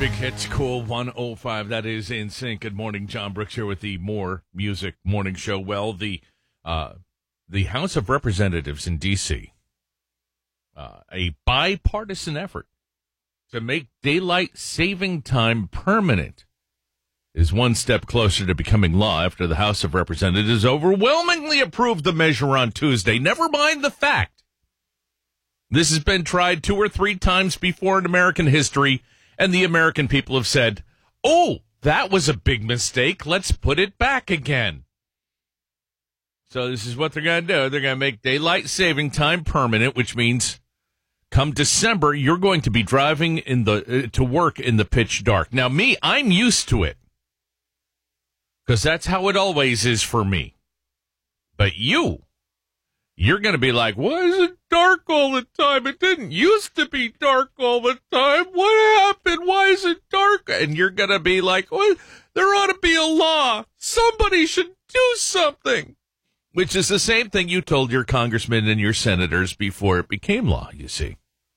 Big Hits Cool 105. That is In Sync. Good morning. John Brooks here with the More Music Morning Show. Well, the House of Representatives in D.C., a bipartisan effort to make daylight saving time permanent, is one step closer to becoming law after the House of Representatives overwhelmingly approved the measure on Tuesday. Never mind the fact this has been tried 2 or 3 times before in American history, and the American people have said, oh, that was a big mistake. Let's put it back again. So this is what they're going to do. They're going to make daylight saving time permanent, which means come December, you're going to be driving to work in the pitch dark. Now, me, I'm used to it, because that's how it always is for me. But you're going to be like, why is it dark all the time? It didn't used to be dark all the time. What happened? Why is it dark? And you're going to be like, well, there ought to be a law. Somebody should do something. Which is the same thing you told your congressmen and your senators before it became law, you see.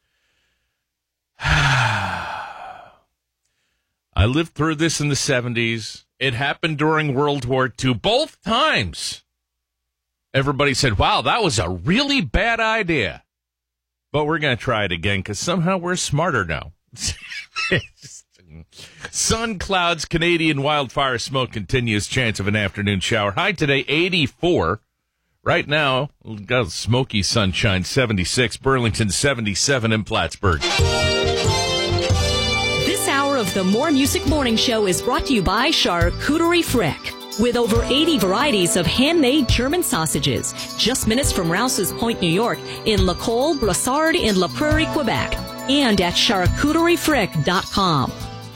I lived through this in the 70s. It happened during World War II. Both times, everybody said, wow, that was a really bad idea. But we're going to try it again because somehow we're smarter now. Sun, clouds, Canadian wildfire smoke continues. Chance of an afternoon shower. High today, 84. Right now, we've got smoky sunshine, 76. Burlington, 77 in Plattsburgh. This hour of the More Music Morning Show is brought to you by Charcuterie Frick. With over 80 varieties of handmade German sausages, just minutes from Rouse's Point, New York, in La Colle, Brossard, in La Prairie, Quebec, and at charcuteriefrick.com.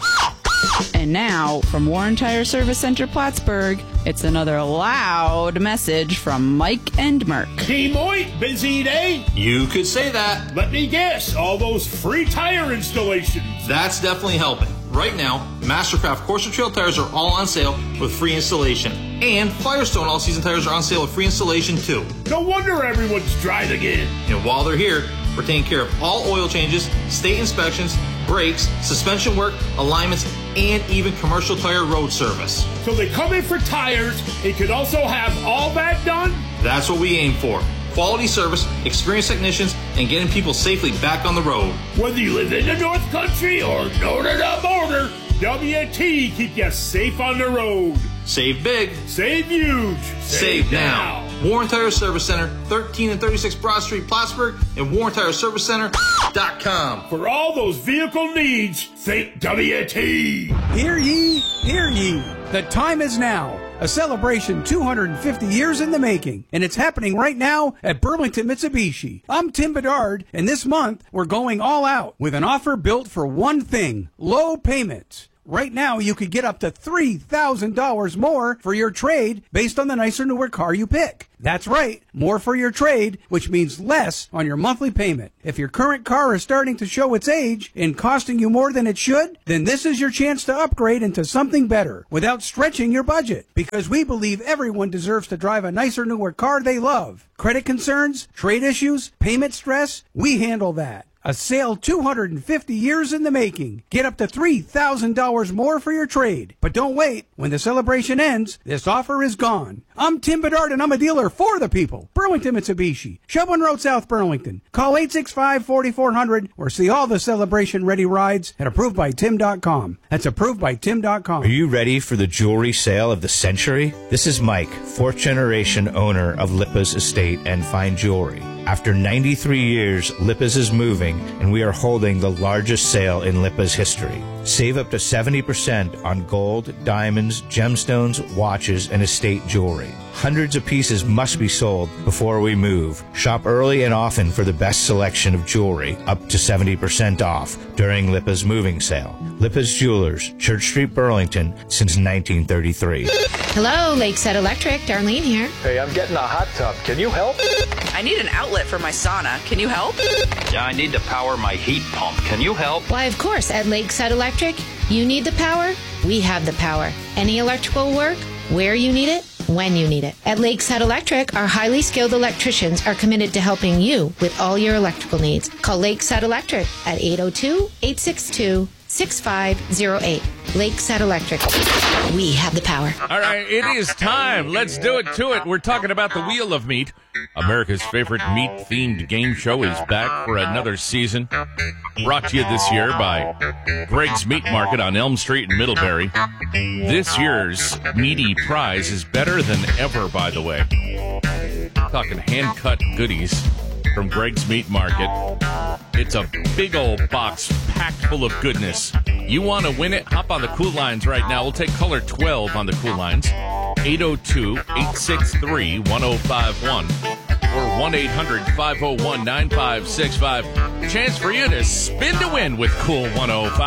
And now, from Warren Tire Service Center Plattsburgh, it's another loud message from Mike and Merck. Hey, Moit, busy day? You could say that. Let me guess, all those free tire installations. That's definitely helping. Right now, Mastercraft Corsa Trail tires are all on sale with free installation. And Firestone all-season tires are on sale with free installation, too. No wonder everyone's driving in. And while they're here, we're taking care of all oil changes, state inspections, brakes, suspension work, alignments, and even commercial tire road service. So they come in for tires and can also have all that done? That's what we aim for. Quality service, experienced technicians, and getting people safely back on the road. Whether you live in the North Country or north of the border, WT keep you safe on the road. Save big. Save huge. Save now. Warren Tire Service Center, 13 and 36 Broad Street, Plattsburgh, and WarrenTireServiceCenter.com. For all those vehicle needs, think WT. Hear ye, hear ye. The time is now. A celebration 250 years in the making, and it's happening right now at Burlington Mitsubishi. I'm Tim Bedard, and this month we're going all out with an offer built for one thing: low payments. Right now, you could get up to $3,000 more for your trade based on the nicer, newer car you pick. That's right, more for your trade, which means less on your monthly payment. If your current car is starting to show its age and costing you more than it should, then this is your chance to upgrade into something better without stretching your budget. Because we believe everyone deserves to drive a nicer, newer car they love. Credit concerns, trade issues, payment stress, we handle that. A sale 250 years in the making. Get up to $3,000 more for your trade. But don't wait. When the celebration ends, this offer is gone. I'm Tim Bedard, and I'm a dealer for the people. Burlington Mitsubishi, Shelburne Road, South Burlington. Call 865-4400 or see all the celebration-ready rides at ApprovedByTim.com. That's ApprovedByTim.com. Are you ready for the jewelry sale of the century? This is Mike, 4th generation owner of Lipa's Estate and Fine Jewelry. After 93 years, Lipa's is moving, and we are holding the largest sale in Lipa's history. Save up to 70% on gold, diamonds, gemstones, watches, and estate jewelry. Hundreds of pieces must be sold before we move. Shop early and often for the best selection of jewelry, up to 70% off during Lipa's moving sale. Lipa's Jewelers, Church Street, Burlington, since 1933. Hello, Lakeside Electric. Darlene here. Hey, I'm getting a hot tub. Can you help? I need an outlet for my sauna. Can you help? Yeah, I need to power my heat pump. Can you help? Why, of course, at Lakeside Electric. You need the power, we have the power. Any electrical work, where you need it, when you need it. At Lakeside Electric, our highly skilled electricians are committed to helping you with all your electrical needs. Call Lakeside Electric at 802-862 6508. Lakeside Electric. We have the power. All right, it is time. Let's do it to it. We're talking about the Wheel of Meat. America's favorite meat-themed game show is back for another season. Brought to you this year by Greg's Meat Market on Elm Street in Middlebury. This year's meaty prize is better than ever, by the way. Talking hand-cut goodies from Greg's Meat Market. It's a big old box packed full of goodness. You want to win it? Hop on the Cool Lines right now. We'll take caller 12 on the Cool Lines. 802-863-1051 or 1-800-501-9565. Chance for you to spin to win with Cool 105.